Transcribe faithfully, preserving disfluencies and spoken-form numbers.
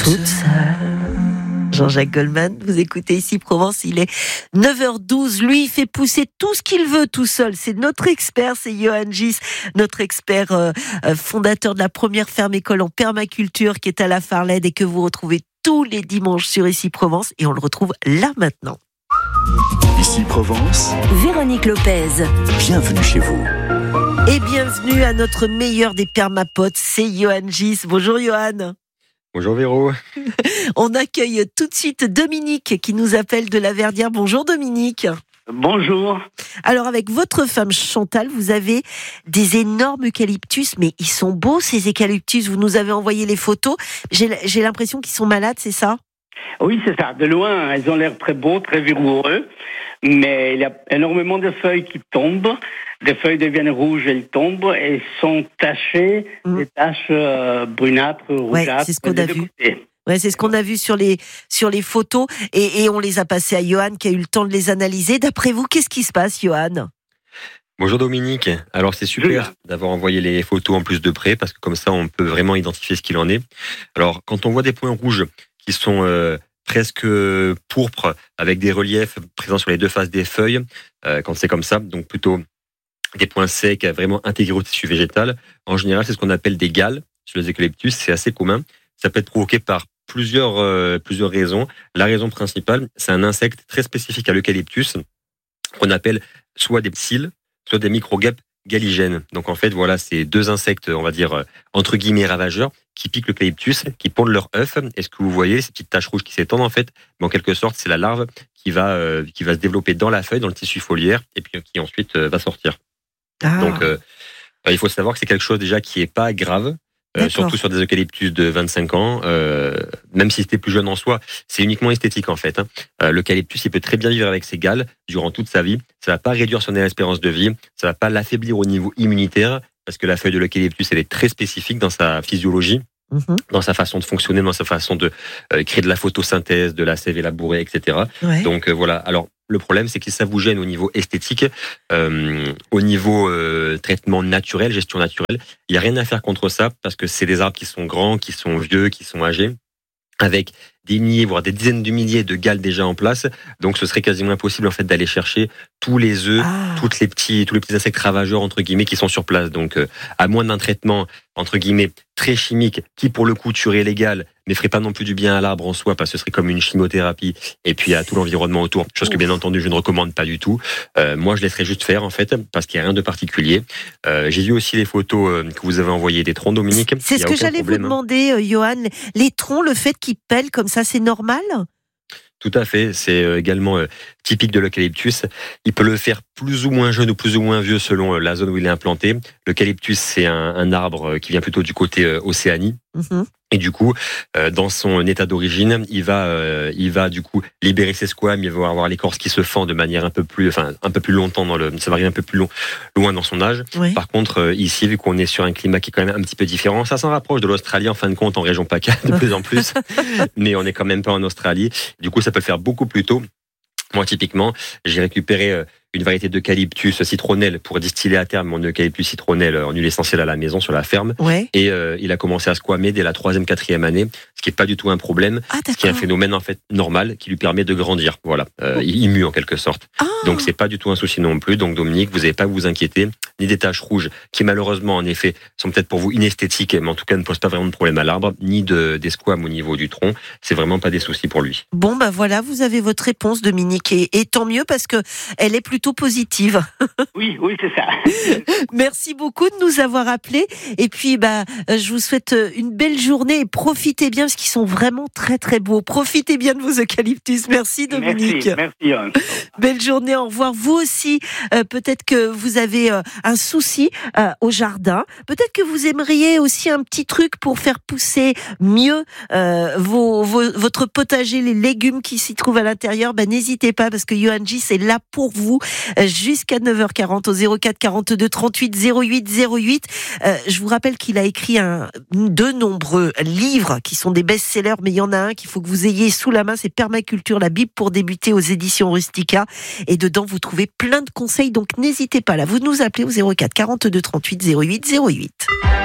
Toute seule. Jean-Jacques Goldman, vous écoutez ici Provence, il est neuf heures douze. Lui, il fait pousser tout ce qu'il veut tout seul. C'est notre expert, c'est Johan Gys, notre expert euh, fondateur de la première ferme-école en permaculture qui est à la Farlède et que vous retrouvez tous les dimanches sur Ici Provence. Et on le retrouve là maintenant. Ici Provence, Véronique Lopez. Bienvenue chez vous. Et bienvenue à notre meilleur des permapotes, c'est Johan Gys. Bonjour Johan. Bonjour Véro. On accueille tout de suite Dominique qui nous appelle de la Verdière. Bonjour Dominique. Bonjour. Alors avec votre femme Chantal, vous avez des énormes eucalyptus, mais ils sont beaux ces eucalyptus. Vous nous avez envoyé les photos. J'ai, j'ai l'impression qu'ils sont malades, c'est ça ? Oui, c'est ça. De loin, ils ont l'air très beaux, très vigoureux, mais il y a énormément de feuilles qui tombent. Des feuilles deviennent rouges, elles tombent et sont tachées, mmh. des taches euh, brunâtres, rougeâtres. Ouais, c'est ce qu'on a vu. Ouais, c'est ce qu'on a vu sur les sur les photos et, et on les a passées à Johan qui a eu le temps de les analyser. D'après vous, qu'est-ce qui se passe, Johan ? Bonjour Dominique. Alors c'est super d'avoir envoyé les photos en plus de près parce que comme ça on peut vraiment identifier ce qu'il en est. Alors quand on voit des points rouges qui sont euh, presque pourpres avec des reliefs présents sur les deux faces des feuilles, euh, quand c'est comme ça, donc plutôt des points secs vraiment intégrés au tissu végétal. En général, c'est ce qu'on appelle des galles sur les eucalyptus. C'est assez commun. Ça peut être provoqué par plusieurs, euh, plusieurs raisons. La raison principale, c'est un insecte très spécifique à l'eucalyptus qu'on appelle soit des psylles, soit des microguêpes galligènes. Donc en fait, voilà, c'est deux insectes, on va dire, entre guillemets ravageurs, qui piquent l'eucalyptus, qui pondent leurs œufs. Et ce que vous voyez, ces petites taches rouges qui s'étendent, en fait, en quelque sorte, c'est la larve qui va, euh, qui va se développer dans la feuille, dans le tissu foliaire, et puis qui ensuite euh, va sortir. Ah. Donc, euh, il faut savoir que c'est quelque chose déjà qui est pas grave, euh, surtout sur des eucalyptus de vingt-cinq ans. Euh, même si c'était plus jeune en soi, c'est uniquement esthétique en fait. Hein. Euh, l'eucalyptus, il peut très bien vivre avec ses galles durant toute sa vie. Ça va pas réduire son espérance de vie, ça va pas l'affaiblir au niveau immunitaire, parce que la feuille de l'eucalyptus, elle est très spécifique dans sa physiologie. Mmh. Dans sa façon de fonctionner, dans sa façon de euh, créer de la photosynthèse, de la sève élaborée, et cetera. Ouais. Donc euh, voilà. Alors le problème, c'est que si ça vous gêne au niveau esthétique, euh, au niveau euh, traitement naturel, gestion naturelle, il y a rien à faire contre ça parce que c'est des arbres qui sont grands, qui sont vieux, qui sont âgés, avec des milliers, voire des dizaines de milliers de galles déjà en place. Donc, ce serait quasiment impossible en fait d'aller chercher tous les œufs, ah. toutes les petits, tous les petits insectes ravageurs entre guillemets qui sont sur place. Donc, euh, à moins d'un traitement entre guillemets très chimique, qui pour le coup tuerait les galles, mais ferait pas non plus du bien à l'arbre en soi, parce que ce serait comme une chimiothérapie, et puis à tout l'environnement autour. Chose que bien entendu je ne recommande pas du tout. Euh, moi, je laisserais juste faire en fait, parce qu'il y a rien de particulier. Euh, j'ai vu aussi les photos euh, que vous avez envoyées des troncs, Dominique. C'est ce que j'allais problème, vous demander, euh, Johan. Les troncs, le fait qu'ils pèlent comme ça, c'est normal ? Tout à fait, c'est également euh, typique de l'eucalyptus. Il peut le faire plus ou moins jeune ou plus ou moins vieux selon euh, la zone où il est implanté. L'eucalyptus, c'est un, un arbre qui vient plutôt du côté euh, Océanie. Mmh. Et du coup, euh, dans son état d'origine, il va, euh, il va du coup libérer ses squames. Il va avoir l'écorce qui se fend de manière un peu plus, enfin un peu plus longtemps dans le, ça varie un peu plus long, loin dans son âge. Oui. Par contre, euh, ici, vu qu'on est sur un climat qui est quand même un petit peu différent, ça s'en rapproche de l'Australie en fin de compte en région PACA de plus en plus, mais on est quand même pas en Australie. Du coup, ça peut le faire beaucoup plus tôt. Moi, typiquement, j'ai récupéré euh, une variété d'eucalyptus citronnelle pour distiller à terme mon eucalyptus citronnelle en huile essentielle à la maison sur la ferme. Ouais. Et euh, il a commencé à squamer dès la troisième, quatrième année, ce qui est pas du tout un problème, ah, ce qui est un phénomène en fait normal qui lui permet de grandir. Voilà, euh, oh. il mue en quelque sorte. Ah. Donc c'est pas du tout un souci non plus. Donc Dominique, vous n'avez pas à vous inquiéter, ni des taches rouges qui malheureusement en effet sont peut-être pour vous inesthétiques, mais en tout cas ne posent pas vraiment de problème à l'arbre, ni de des squames au niveau du tronc. C'est vraiment pas des soucis pour lui. Bon bah voilà, vous avez votre réponse, Dominique, et, et tant mieux parce que elle est plutôt positive. Oui, oui, c'est ça. Merci beaucoup de nous avoir appelés. Et puis, bah, je vous souhaite une belle journée et profitez bien parce qu'ils sont vraiment très, très beaux. Profitez bien de vos eucalyptus. Merci, Dominique. Merci, merci. Hein. Belle journée, au revoir. Vous aussi, euh, peut-être que vous avez euh, un souci euh, au jardin. Peut-être que vous aimeriez aussi un petit truc pour faire pousser mieux euh, vos, vos, votre potager, les légumes qui s'y trouvent à l'intérieur. Bah, n'hésitez pas parce que Johan Gys est là pour vous jusqu'à neuf heures quarante au zéro quatre quarante-deux trente-huit zéro huit zéro huit. Euh, je vous rappelle qu'il a écrit un, de nombreux livres qui sont des best-sellers, mais il y en a un qu'il faut que vous ayez sous la main, c'est Permaculture, la Bible pour débuter aux éditions Rustica. Et dedans, vous trouvez plein de conseils, donc n'hésitez pas là. Vous nous appelez au zéro quatre quarante-deux trente-huit zéro huit zéro huit.